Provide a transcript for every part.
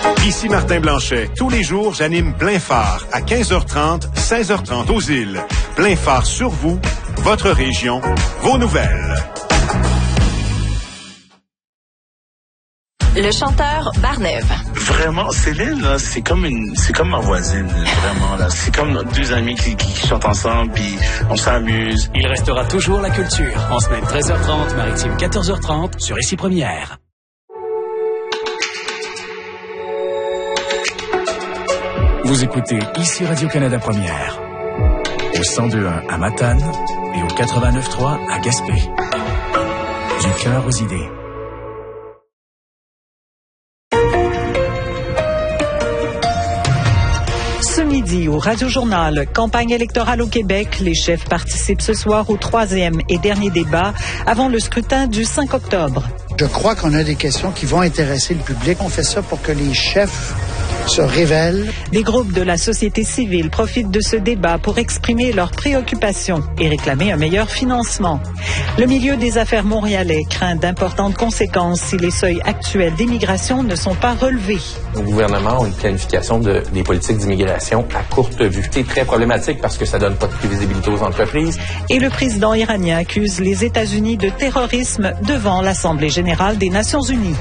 Ici Martin Blanchet. Tous les jours, j'anime Plein Phare à 15h30, 16h30 aux îles. Plein Phare sur vous, votre région, vos nouvelles. Le chanteur Barnève. Vraiment, Céline, là, c'est comme ma voisine, vraiment, là. C'est comme deux amis qui chantent ensemble, puis on s'amuse. Il restera toujours la culture. En semaine 13h30, maritime 14h30, sur Ici Première. Vous écoutez Ici Radio-Canada Première. Au 102.1 à Matane et au 89.3 à Gaspé. Du cœur aux idées. Ce midi, au Radio-Journal, campagne électorale au Québec, les chefs participent ce soir au 3e et dernier débat avant le scrutin du 5 octobre. Je crois qu'on a des questions qui vont intéresser le public. On fait ça pour que les chefs se révèlent. Des groupes de la société civile profitent de ce débat pour exprimer leurs préoccupations et réclamer un meilleur financement. Le milieu des affaires montréalais craint d'importantes conséquences si les seuils actuels d'immigration ne sont pas relevés. Nos gouvernements ont une planification des politiques d'immigration à courte vue. C'est très problématique parce que ça donne pas de prévisibilité aux entreprises. Et le président iranien accuse les États-Unis de terrorisme devant l'Assemblée générale des Nations unies.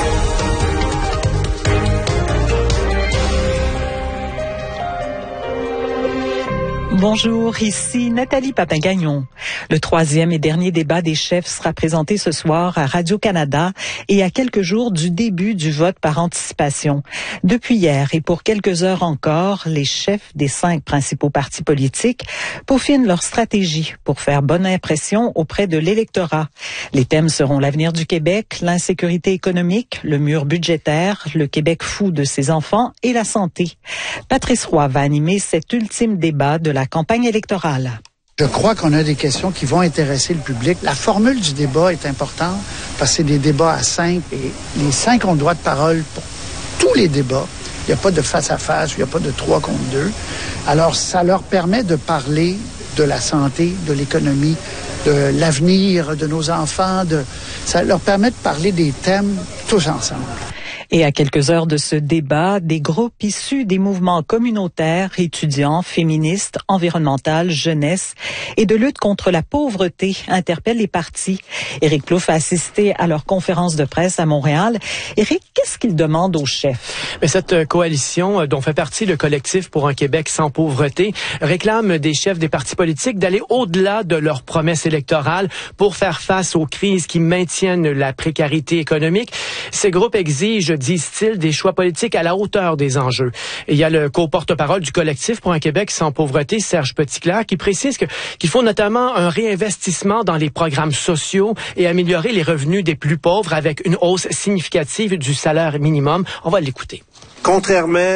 Bonjour, ici Nathalie Papin-Gagnon. Le 3e et dernier débat des chefs sera présenté ce soir à Radio-Canada et à quelques jours du début du vote par anticipation. Depuis hier et pour quelques heures encore, les chefs des 5 principaux partis politiques peaufinent leur stratégie pour faire bonne impression auprès de l'électorat. Les thèmes seront l'avenir du Québec, l'insécurité économique, le mur budgétaire, le Québec fou de ses enfants et la santé. Patrice Roy va animer cet ultime débat de la campagne électorale. Je crois qu'on a des questions qui vont intéresser le public. La formule du débat est importante parce que c'est des débats à 5 et les 5 ont le droit de parole pour tous les débats. Il n'y a pas de face à face, il n'y a pas de 3 contre 2. Alors, ça leur permet de parler de la santé, de l'économie, de l'avenir de nos enfants. Ça leur permet de parler des thèmes tous ensemble. Et à quelques heures de ce débat, des groupes issus des mouvements communautaires, étudiants, féministes, environnementales, jeunesse et de lutte contre la pauvreté interpellent les partis. Éric Plouffe a assisté à leur conférence de presse à Montréal. Éric, qu'est-ce qu'il demande aux chefs? Mais cette coalition, dont fait partie le collectif pour un Québec sans pauvreté, réclame des chefs des partis politiques d'aller au-delà de leurs promesses électorales pour faire face aux crises qui maintiennent la précarité économique. Ces groupes exigent, disent-ils, des choix politiques à la hauteur des enjeux. Et il y a le co-porte-parole du collectif pour un Québec sans pauvreté, Serge Petitclerc, qui précise qu'il faut notamment un réinvestissement dans les programmes sociaux et améliorer les revenus des plus pauvres avec une hausse significative du salaire minimum. On va l'écouter. Contrairement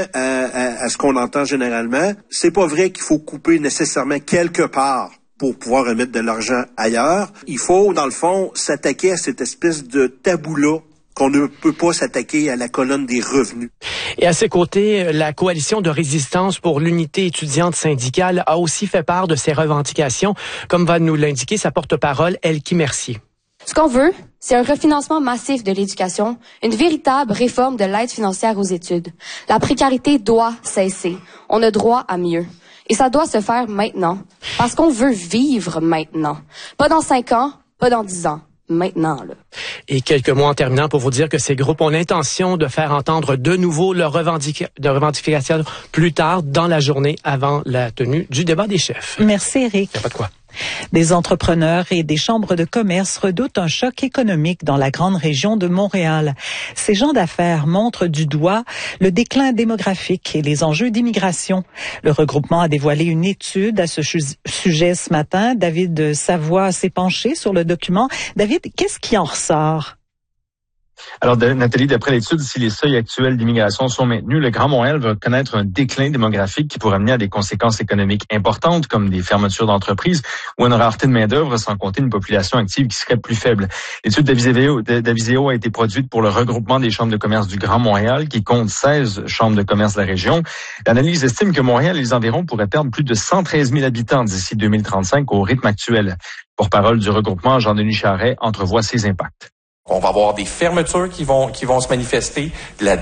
à ce qu'on entend généralement, c'est pas vrai qu'il faut couper nécessairement quelque part pour pouvoir remettre de l'argent ailleurs. Il faut, dans le fond, s'attaquer à cette espèce de tabou-là qu'on ne peut pas s'attaquer à la colonne des revenus. Et à ses côtés, la coalition de résistance pour l'unité étudiante syndicale a aussi fait part de ses revendications, comme va nous l'indiquer sa porte-parole, Elkie Mercier. Ce qu'on veut, c'est un refinancement massif de l'éducation, une véritable réforme de l'aide financière aux études. La précarité doit cesser. On a droit à mieux. Et ça doit se faire maintenant, parce qu'on veut vivre maintenant. Pas dans 5 ans, pas dans 10 ans. Maintenant, là. Et quelques mots en terminant pour vous dire que ces groupes ont l'intention de faire entendre de nouveau leurs revendications plus tard dans la journée avant la tenue du débat des chefs. Merci, Éric. Il n'y a pas de quoi. Des entrepreneurs et des chambres de commerce redoutent un choc économique dans la grande région de Montréal. Ces gens d'affaires montrent du doigt le déclin démographique et les enjeux d'immigration. Le regroupement a dévoilé une étude à ce sujet ce matin. David Savoie s'est penché sur le document. David, qu'est-ce qui en ressort? Alors, Nathalie, d'après l'étude, si les seuils actuels d'immigration sont maintenus, le Grand Montréal va connaître un déclin démographique qui pourrait amener à des conséquences économiques importantes, comme des fermetures d'entreprises ou une rareté de main-d'œuvre, sans compter une population active qui serait plus faible. L'étude d'Aviseo a été produite pour le regroupement des chambres de commerce du Grand Montréal, qui compte 16 chambres de commerce de la région. L'analyse estime que Montréal et les environs pourraient perdre plus de 113 000 habitants d'ici 2035 au rythme actuel. Porte-parole du regroupement, Jean-Denis Charret entrevoit ces impacts. On va avoir des fermetures qui vont se manifester, de la